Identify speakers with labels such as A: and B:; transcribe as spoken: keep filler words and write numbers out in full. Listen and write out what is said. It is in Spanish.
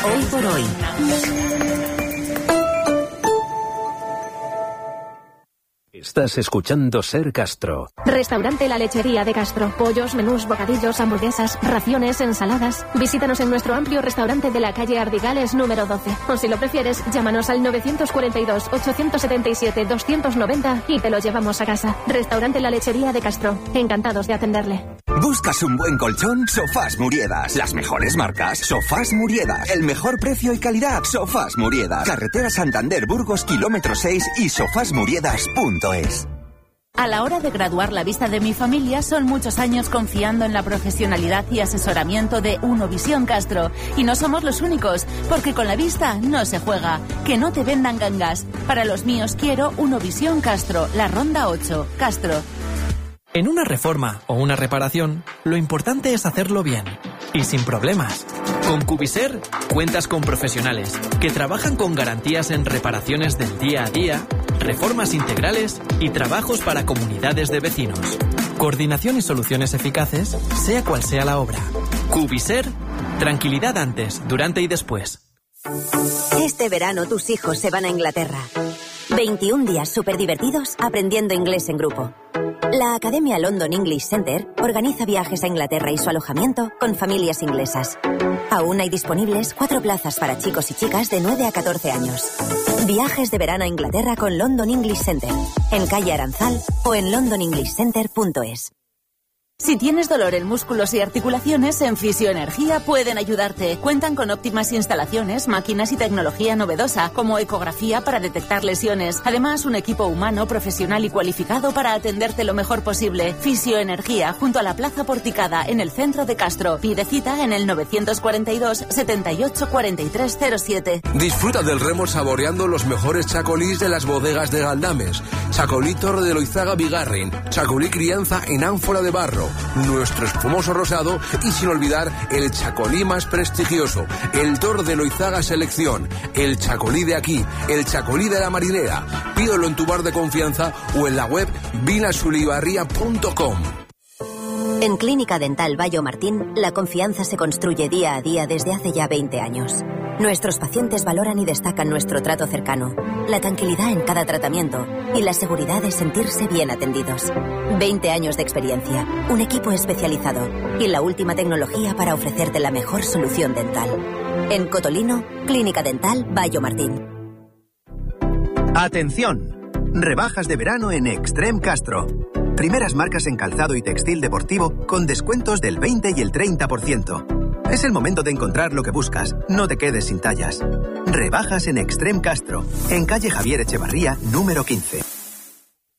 A: Hoy por hoy.
B: Estás escuchando Ser Castro.
C: Restaurante La Lechería de Castro. Pollos, menús, bocadillos, hamburguesas, raciones, ensaladas. Visítanos en nuestro amplio restaurante de la calle Ardigales número doce. O si lo prefieres, llámanos al nueve cuatro dos, ocho siete siete, dos nueve cero y te lo llevamos a casa. Restaurante La Lechería de Castro. Encantados de atenderle.
D: ¿Buscas un buen colchón? Sofás Muriedas. Las mejores marcas. Sofás Muriedas. El mejor precio y calidad. Sofás Muriedas. Carretera Santander Burgos, kilómetro seis y sofás muriedas punto es.
E: A la hora de graduar la vista de mi familia son muchos años confiando en la profesionalidad y asesoramiento de Unovisión Castro. Y no somos los únicos, porque con la vista no se juega. Que no te vendan gangas. Para los míos quiero Unovisión Castro, la Ronda ocho, Castro.
F: En una reforma o una reparación, lo importante es hacerlo bien y sin problemas. Con Cubiser cuentas con profesionales que trabajan con garantías en reparaciones del día a día, reformas integrales y trabajos para comunidades de vecinos. Coordinación y soluciones eficaces, sea cual sea la obra. Cubiser, tranquilidad antes, durante y después.
A: Este verano tus hijos se van a Inglaterra. veintiún días súper divertidos aprendiendo inglés en grupo. La Academia London English Center organiza viajes a Inglaterra y su alojamiento con familias inglesas. Aún hay disponibles cuatro plazas para chicos y chicas de nueve a catorce años. Viajes de verano a Inglaterra con London English Center, en calle Aranzal o en london english center punto es.
E: Si tienes dolor en músculos y articulaciones, en Fisioenergía pueden ayudarte. Cuentan con óptimas instalaciones, máquinas y tecnología novedosa, como ecografía para detectar lesiones. Además, un equipo humano, profesional y cualificado para atenderte lo mejor posible. Fisioenergía, junto a la Plaza Porticada, en el centro de Castro. Pide cita en el nueve cuatro dos, setenta y ocho, cuarenta y tres cero siete.
G: Disfruta del remo saboreando los mejores chacolís de las bodegas de Galdames. Chacolí Torre de Loizaga Bigarrin. Chacolí Crianza en ánfora de barro. Nuestro espumoso rosado y sin olvidar el chacolí más prestigioso, el Tor de Loizaga Selección, el chacolí de aquí, el chacolí de la marinera. Pídelo en tu bar de confianza o en la web vinasulibarría punto com.
A: En Clínica Dental Bayo Martín, la confianza se construye día a día desde hace ya veinte años. Nuestros pacientes valoran y destacan nuestro trato cercano, la tranquilidad en cada tratamiento y la seguridad de sentirse bien atendidos. veinte años de experiencia, un equipo especializado y la última tecnología para ofrecerte la mejor solución dental. En Cotolino, Clínica Dental Bayo Martín.
H: ¡Atención! Rebajas de verano en Extreme Castro. Primeras marcas en calzado y textil deportivo con descuentos del veinte y el treinta por ciento. Es el momento de encontrar lo que buscas. No te quedes sin tallas. Rebajas en Extreme Castro, en calle Javier Echevarría, número quince.